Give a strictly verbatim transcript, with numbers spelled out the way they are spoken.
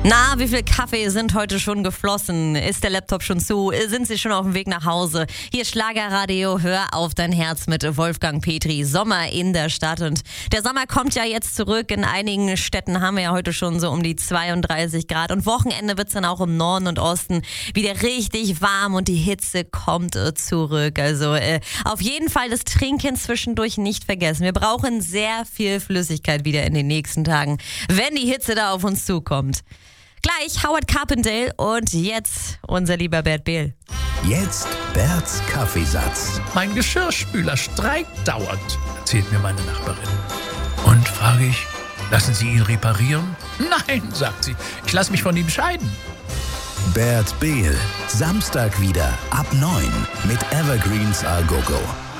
Na, wie viel Kaffee sind heute schon geflossen? Ist der Laptop schon zu? Sind Sie schon auf dem Weg nach Hause? Hier Schlagerradio, hör auf dein Herz mit Wolfgang Petri. Sommer in der Stadt und der Sommer kommt ja jetzt zurück. In einigen Städten haben wir ja heute schon so um die zweiunddreißig Grad und Wochenende wird's dann auch im Norden und Osten wieder richtig warm und die Hitze kommt äh, zurück. Also äh, auf jeden Fall das Trinken zwischendurch nicht vergessen. Wir brauchen sehr viel Flüssigkeit wieder in den nächsten Tagen, wenn die Hitze da auf uns zukommt. Gleich Howard Carpendale und jetzt unser lieber Bert Behl. Jetzt Berts Kaffeesatz. Mein Geschirrspüler streikt dauernd, erzählt mir meine Nachbarin. Und, frage ich, lassen Sie ihn reparieren? Nein, sagt sie, ich lasse mich von ihm scheiden. Bert Behl, Samstag wieder ab neun mit Evergreens A Go Go.